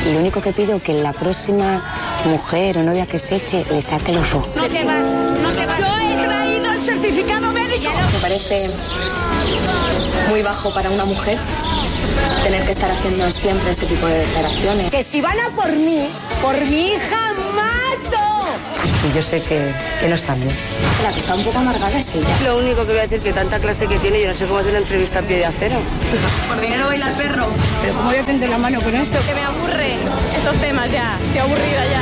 Y lo único que pido es que la próxima mujer o novia que se eche le saque los ojos. No te vas, no te vas. Yo he traído el certificado médico. Me parece muy bajo para una mujer tener que estar haciendo siempre ese tipo de declaraciones. Que si van a por mi hija mato. Y yo sé que no están bien. La que está un poco amargada es ella. Lo único que voy a decir es que tanta clase que tiene, yo no sé cómo hacer una entrevista a pie de acero. Por dinero baila el perro. Pero ¿cómo voy a tender la mano con eso? Que me aburren estos temas ya. Estoy aburrida ya.